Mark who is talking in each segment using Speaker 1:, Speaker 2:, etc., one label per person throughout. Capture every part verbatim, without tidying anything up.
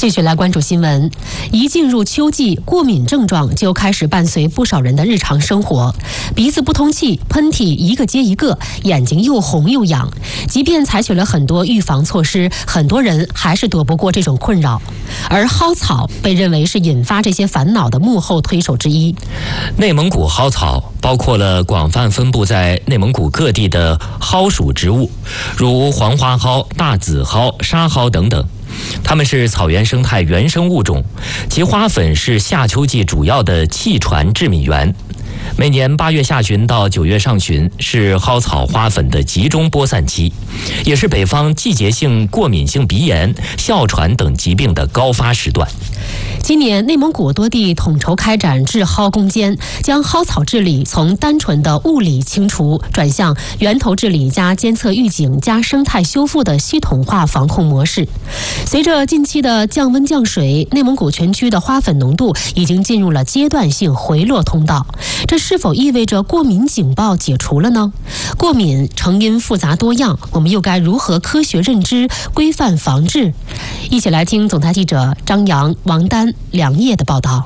Speaker 1: 继续来关注新闻。一进入秋季，过敏症状就开始伴随不少人的日常生活，鼻子不通气，喷嚏一个接一个，眼睛又红又痒。即便采取了很多预防措施，很多人还是躲不过这种困扰。而蒿草被认为是引发这些烦恼的幕后推手之一。
Speaker 2: 内蒙古蒿草包括了广泛分布在内蒙古各地的蒿属植物，如黄花蒿、大紫蒿、沙蒿等等。它们是草原生态原生物种，其花粉是夏秋季主要的气传致敏源。每年八月下旬到九月上旬是蒿草花粉的集中播散期，也是北方季节性过敏性鼻炎、哮喘等疾病的高发时段。
Speaker 1: 今年内蒙古多地统筹开展治蒿攻坚，将蒿草治理从单纯的物理清除转向源头治理加监测预警加生态修复的系统化防控模式。随着近期的降温降水，内蒙古全区的花粉浓度已经进入了阶段性回落通道，这是否意味着过敏警报解除了呢？过敏成因复杂多样，我们又该如何科学认知、规范防治？一起来听总台记者张扬、王丹、梁烨的报道。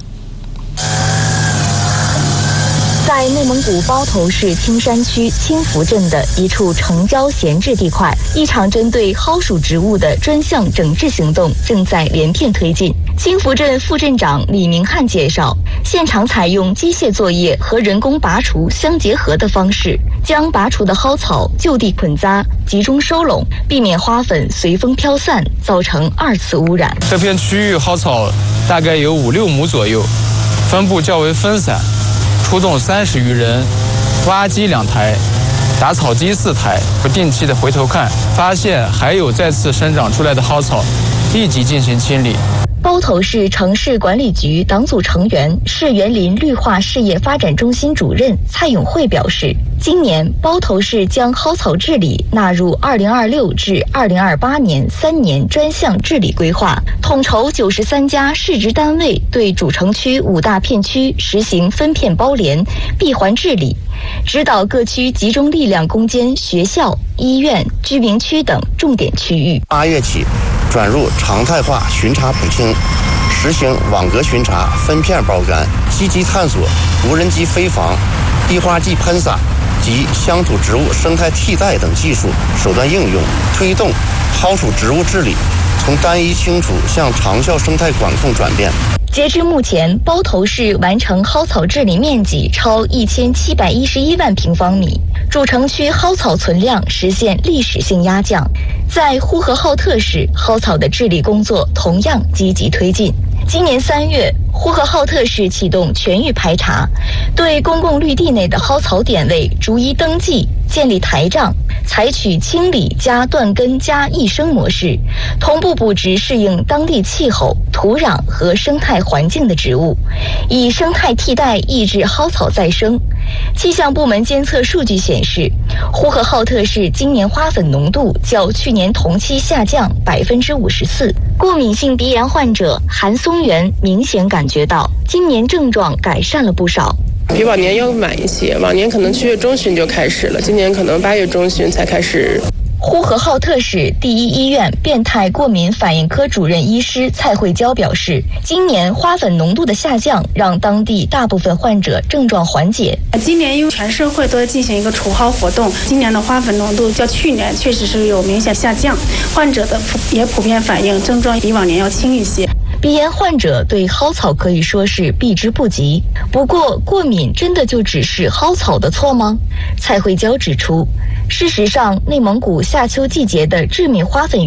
Speaker 3: 在内蒙古包头市青山区青福镇的一处城郊闲置地块，一场针对蒿属植物的专项整治行动正在连片推进。青福镇副镇长李明汉介绍，现场采用机械作业和人工拔除相结合的方式，将拔除的蒿草就地捆扎，集中收拢，避免花粉随风飘散，造成二次污染。
Speaker 4: 这片区域蒿草大概有五六亩左右，分布较为分散。出动三十余人，挖机两台，打草机四台，不定期的回头看，发现还有再次生长出来的蒿草，立即进行清理。
Speaker 3: 包头市城市管理局党组成员、市园林绿化事业发展中心主任蔡永慧表示，今年包头市将蒿草治理纳入二零二六至二零二八年三年专项治理规划，统筹九十三家市直单位对主城区五大片区实行分片包联、闭环治理，指导各区集中力量攻坚学校、医院、居民区等重点区域。
Speaker 5: 八月起转入常态化巡查补清，实行网格巡查、分片包干，积极探索无人机飞防、滴花剂喷洒及乡土植物生态替代等技术手段应用，推动蒿属植物治理从单一清除向长效生态管控转变。
Speaker 3: 截至目前，包头市完成蒿草治理面积超一千七百一十一万平方米，主城区蒿草存量实现历史性压降。在呼和浩特市，蒿草的治理工作同样积极推进。今年三月，呼和浩特市启动全域排查，对公共绿地内的蒿草点位逐一登记，建立台账，采取清理加断根加益生模式，同步补植适应当地气候、土壤和生态环境的植物，以生态替代抑制蒿草再生。气象部门监测数据显示，呼和浩特市今年花粉浓度较去年同期下降百分之五十四。过敏性鼻炎患者韩松元明显感觉到，今年症状改善了不少。
Speaker 6: 比往年要晚一些，往年可能七月中旬就开始了，今年可能八月中旬才开始。
Speaker 3: 呼和浩特市第一医院变态过敏反应科主任医师蔡慧娇表示，今年花粉浓度的下降让当地大部分患者症状缓解。
Speaker 7: 今年因为全社会都在进行一个除蒿活动，今年的花粉浓度较去年确实是有明显下降，患者的普也普遍反映症状比往年要轻一些。
Speaker 3: 鼻炎患者对蒿草可以说是避之不及，不过过敏真的就只是蒿草的错吗？蔡慧娇指出，事实上内蒙古夏秋季节的致敏花粉